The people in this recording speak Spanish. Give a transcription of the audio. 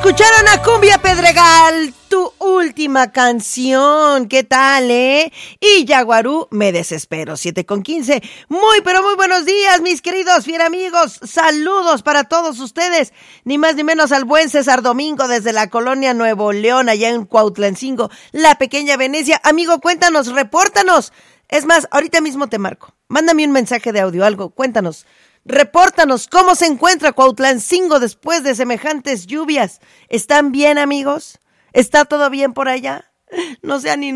Escucharon a Cumbia Pedregal, tu última canción. ¿Qué tal, Y Yaguarú, Me Desespero, 7:15. Pero muy buenos días, mis queridos fiel amigos. Saludos para todos ustedes. Ni más ni menos al buen César Domingo desde la colonia Nuevo León, allá en Cuautlancingo, la pequeña Venecia. Amigo, cuéntanos, repórtanos. Es más, ahorita mismo te marco. Mándame un mensaje de audio, algo, cuéntanos. Repórtanos cómo se encuentra Cuautlancingo después de semejantes lluvias. ¿Están bien, amigos? ¿Está todo bien por allá? No sean